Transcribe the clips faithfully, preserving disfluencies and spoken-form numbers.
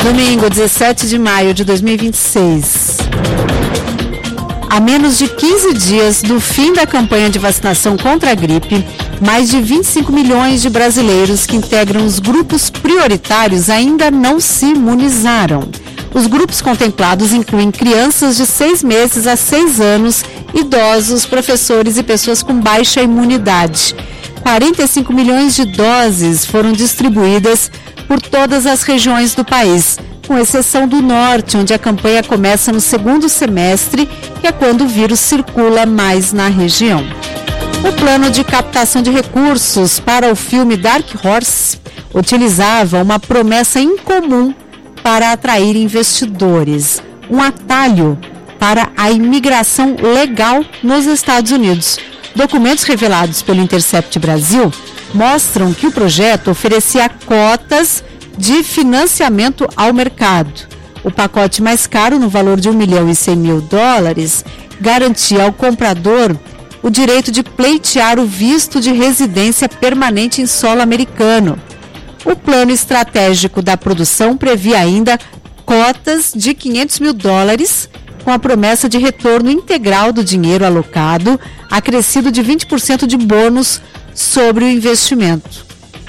Domingo, dezessete de maio de dois mil e vinte e seis. A menos de quinze dias do fim da campanha de vacinação contra a gripe, mais de vinte e cinco milhões de brasileiros que integram os grupos prioritários ainda não se imunizaram. Os grupos contemplados incluem crianças de seis meses a seis anos, idosos, professores e pessoas com baixa imunidade. quarenta e cinco milhões de doses foram distribuídas por todas as regiões do país, com exceção do norte, onde a campanha começa no segundo semestre, que é quando o vírus circula mais na região. O plano de captação de recursos para o filme Dark Horse utilizava uma promessa incomum para atrair investidores, um atalho para a imigração legal nos Estados Unidos. Documentos revelados pelo Intercept Brasil mostram que o projeto oferecia cotas de financiamento ao mercado. O pacote mais caro, no valor de um milhão e cem mil dólares, garantia ao comprador o direito de pleitear o visto de residência permanente em solo americano. O plano estratégico da produção previa ainda cotas de quinhentos mil dólares, com a promessa de retorno integral do dinheiro alocado, acrescido de vinte por cento de bônus sobre o investimento.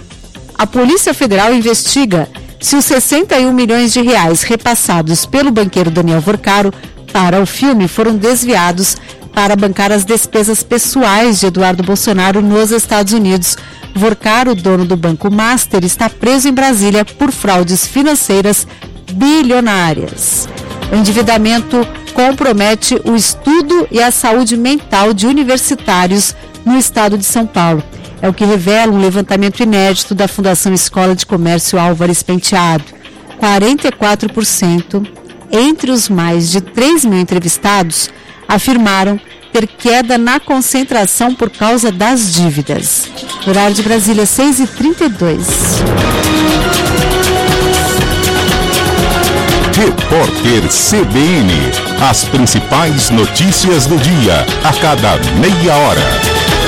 A Polícia Federal investiga se os sessenta e um milhões de reais repassados pelo banqueiro Daniel Vorcaro para o filme foram desviados para bancar as despesas pessoais de Eduardo Bolsonaro nos Estados Unidos. Vorcaro, dono do Banco Master, está preso em Brasília por fraudes financeiras bilionárias. O endividamento compromete o estudo e a saúde mental de universitários no estado de São Paulo. É o que revela um levantamento inédito da Fundação Escola de Comércio Álvares Penteado. quarenta e quatro por cento entre os mais de três mil entrevistados afirmaram ter queda na concentração por causa das dívidas. Horário de Brasília, seis e trinta e dois. Repórter C B N. As principais notícias do dia, a cada meia hora.